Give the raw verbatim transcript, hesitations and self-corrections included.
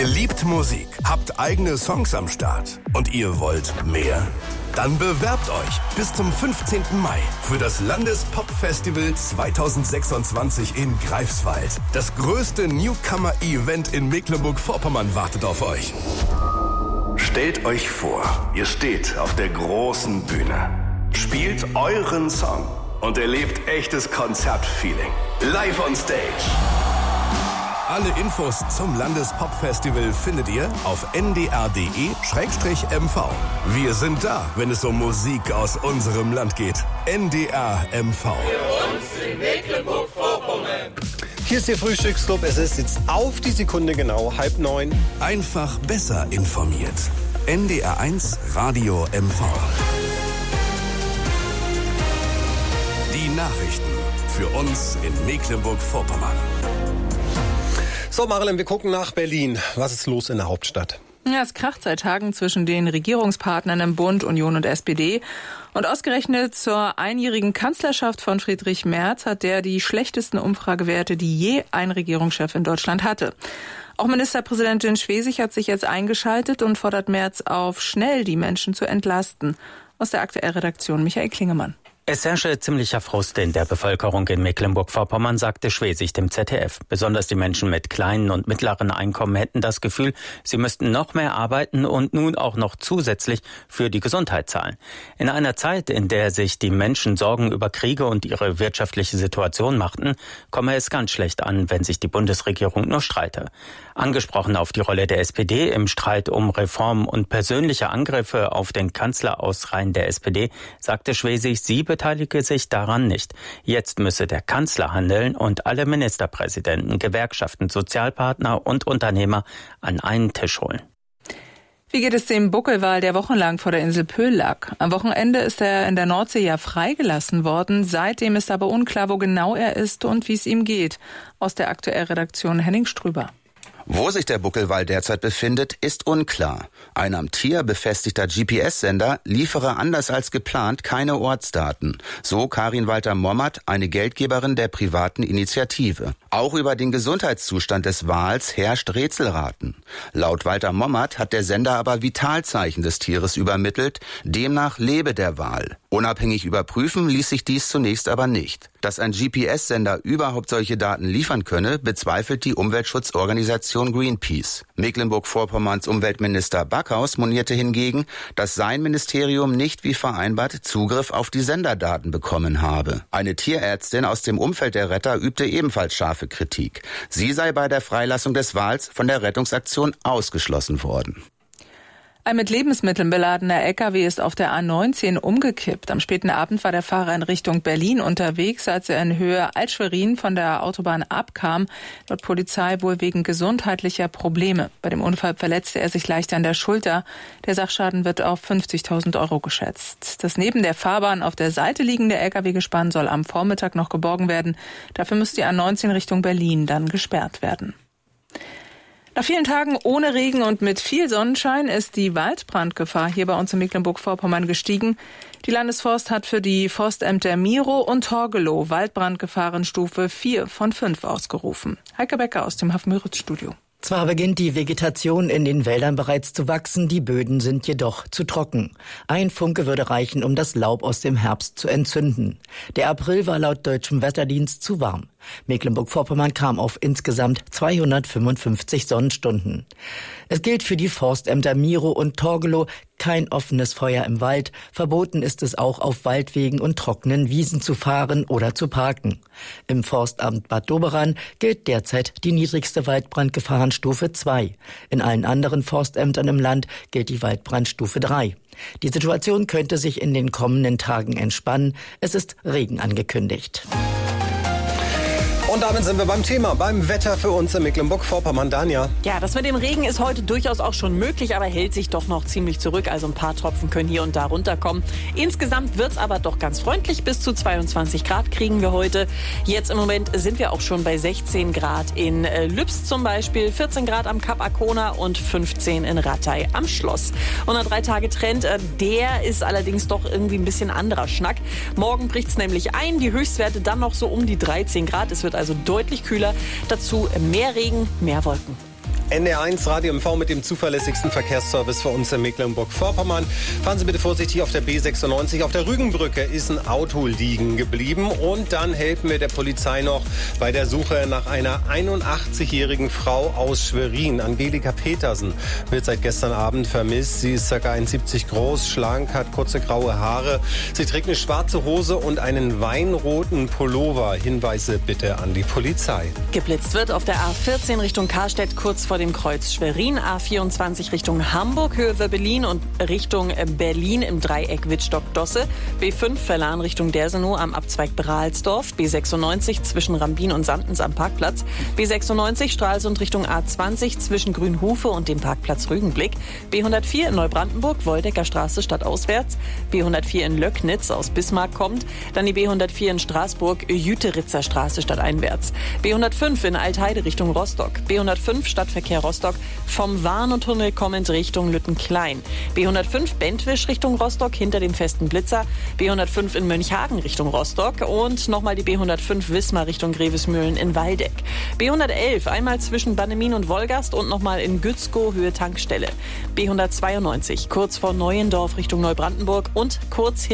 Ihr liebt Musik, habt eigene Songs am Start und ihr wollt mehr? Dann bewerbt euch bis zum fünfzehnten Mai für das Landespop-Festival zweitausendsechsundzwanzig in Greifswald. Das größte Newcomer-Event in Mecklenburg-Vorpommern wartet auf euch. Stellt euch vor, ihr steht auf der großen Bühne, spielt euren Song und erlebt echtes Konzertfeeling. Live on Stage. Alle Infos zum Landespop-Festival findet ihr auf n d r punkt d e slash m v. Wir sind da, wenn es um Musik aus unserem Land geht. N D R M V. Für uns in Mecklenburg-Vorpommern. Hier ist Ihr Frühstücksclub. Es ist jetzt auf die Sekunde genau halb neun. Einfach besser informiert. N D R eins Radio M V. Die Nachrichten für uns in Mecklenburg-Vorpommern. So, Marilyn, wir gucken nach Berlin. Was ist los in der Hauptstadt? Ja, es kracht seit Tagen zwischen den Regierungspartnern im Bund, Union und S P D. Und ausgerechnet zur einjährigen Kanzlerschaft von Friedrich Merz hat der die schlechtesten Umfragewerte, die je ein Regierungschef in Deutschland hatte. Auch Ministerpräsidentin Schwesig hat sich jetzt eingeschaltet und fordert Merz auf, schnell die Menschen zu entlasten. Aus der Aktuellredaktion Michael Klingemann. Es herrsche ziemlicher Frust in der Bevölkerung in Mecklenburg-Vorpommern, sagte Schwesig dem Z D F. Besonders die Menschen mit kleinen und mittleren Einkommen hätten das Gefühl, sie müssten noch mehr arbeiten und nun auch noch zusätzlich für die Gesundheit zahlen. In einer Zeit, in der sich die Menschen Sorgen über Kriege und ihre wirtschaftliche Situation machten, komme es ganz schlecht an, wenn sich die Bundesregierung nur streite. Angesprochen auf die Rolle der S P D im Streit um Reformen und persönliche Angriffe auf den Kanzler aus Reihen der S P D, sagte Schwesig, sie beteilige sich daran nicht. Jetzt müsse der Kanzler handeln und alle Ministerpräsidenten, Gewerkschaften, Sozialpartner und Unternehmer an einen Tisch holen. Wie geht es dem Buckelwal, der wochenlang vor der Insel Pöhl lag? Am Wochenende ist er in der Nordsee ja freigelassen worden. Seitdem ist aber unklar, wo genau er ist und wie es ihm geht. Aus der Aktuellredaktion Henning Strüber. Wo sich der Buckelwal derzeit befindet, ist unklar. Ein am Tier befestigter G P S-Sender liefere anders als geplant keine Ortsdaten. So Karin Walter-Mommert, eine Geldgeberin der privaten Initiative. Auch über den Gesundheitszustand des Wals herrscht Rätselraten. Laut Walter-Mommert hat der Sender aber Vitalzeichen des Tieres übermittelt. Demnach lebe der Wal. Unabhängig überprüfen ließ sich dies zunächst aber nicht. Dass ein G P S-Sender überhaupt solche Daten liefern könne, bezweifelt die Umweltschutzorganisation Greenpeace. Mecklenburg-Vorpommerns Umweltminister Backhaus monierte hingegen, dass sein Ministerium nicht wie vereinbart Zugriff auf die Senderdaten bekommen habe. Eine Tierärztin aus dem Umfeld der Retter übte ebenfalls scharfe Kritik. Sie sei bei der Freilassung des Wals von der Rettungsaktion ausgeschlossen worden. Ein mit Lebensmitteln beladener L K W ist auf der A neunzehn umgekippt. Am späten Abend war der Fahrer in Richtung Berlin unterwegs, als er in Höhe Alt-Schwerin von der Autobahn abkam. Laut Polizei wohl wegen gesundheitlicher Probleme. Bei dem Unfall verletzte er sich leicht an der Schulter. Der Sachschaden wird auf fünfzigtausend Euro geschätzt. Das neben der Fahrbahn auf der Seite liegende L K W-Gespann soll am Vormittag noch geborgen werden. Dafür muss die A neunzehn Richtung Berlin dann gesperrt werden. Nach vielen Tagen ohne Regen und mit viel Sonnenschein ist die Waldbrandgefahr hier bei uns in Mecklenburg-Vorpommern gestiegen. Die Landesforst hat für die Forstämter Miro und Torgelow Waldbrandgefahrenstufe vier von fünf ausgerufen. Heike Becker aus dem Hafenmüritz-Studio. Zwar beginnt die Vegetation in den Wäldern bereits zu wachsen, die Böden sind jedoch zu trocken. Ein Funke würde reichen, um das Laub aus dem Herbst zu entzünden. Der April war laut deutschem Wetterdienst zu warm. Mecklenburg-Vorpommern kam auf insgesamt zweihundertfünfundfünfzig Sonnenstunden. Es gilt für die Forstämter Miro und Torgelow kein offenes Feuer im Wald. Verboten ist es auch, auf Waldwegen und trockenen Wiesen zu fahren oder zu parken. Im Forstamt Bad Doberan gilt derzeit die niedrigste Waldbrandgefahrenstufe zwei. In allen anderen Forstämtern im Land gilt die Waldbrandstufe drei. Die Situation könnte sich in den kommenden Tagen entspannen. Es ist Regen angekündigt. Und damit sind wir beim Thema, beim Wetter für uns in Mecklenburg-Vorpommern. Danja. Ja, das mit dem Regen ist heute durchaus auch schon möglich, aber hält sich doch noch ziemlich zurück. Also ein paar Tropfen können hier und da runterkommen. Insgesamt wird's aber doch ganz freundlich. Bis zu zweiundzwanzig Grad kriegen wir heute. Jetzt im Moment sind wir auch schon bei sechzehn Grad in Lübs zum Beispiel, vierzehn Grad am Kap Arkona und fünfzehn in Ratay am Schloss. Und ein Drei-Tage-Trend, der ist allerdings doch irgendwie ein bisschen anderer Schnack. Morgen bricht's nämlich ein, die Höchstwerte dann noch so um die dreizehn Grad. Es wird also deutlich kühler. Dazu mehr Regen, mehr Wolken. N D R eins Radio M V mit dem zuverlässigsten Verkehrsservice für uns in Mecklenburg-Vorpommern. Fahren Sie bitte vorsichtig auf der B sechsundneunzig. Auf der Rügenbrücke ist ein Auto liegen geblieben. Und dann helfen wir der Polizei noch bei der Suche nach einer einundachtzigjährigen Frau aus Schwerin. Angelika Petersen wird seit gestern Abend vermisst. Sie ist ca. eins Komma siebzig groß, schlank, hat kurze graue Haare. Sie trägt eine schwarze Hose und einen weinroten Pullover. Hinweise bitte an die Polizei. Geblitzt wird auf der A vierzehn Richtung Karstedt kurz vor dem Kreuz Schwerin, A vierundzwanzig Richtung Hamburg, Höhe Berlin und Richtung Berlin im Dreieck Wittstock-Dosse, B fünf Verlan Richtung Dersenow am Abzweig Brahlsdorf, B sechsundneunzig zwischen Rambin und Sandens am Parkplatz, B sechsundneunzig Stralsund Richtung A zwanzig zwischen Grünhufe und dem Parkplatz Rügenblick, B hundertvier in Neubrandenburg, Woldecker Straße stadtauswärts, B hundertvier in Löcknitz aus Bismarck kommt, dann die B hundertvier in Straßburg, Jüteritzer Straße stadteinwärts, B hundertfünf in Altheide Richtung Rostock, B hundertfünf Stadtverkehr Rostock vom Warnow-Tunnel kommend Richtung Lüttenklein, B hundertfünf Bentwisch Richtung Rostock hinter dem festen Blitzer, B hundertfünf in Mönchhagen Richtung Rostock und nochmal die B hundertfünf Wismar Richtung Grevesmühlen in Waldeck, B hundertelf einmal zwischen Bannemin und Wolgast und nochmal in Gützkow Höhe Tankstelle, B hundertzweiundneunzig kurz vor Neuendorf Richtung Neubrandenburg und kurz hinter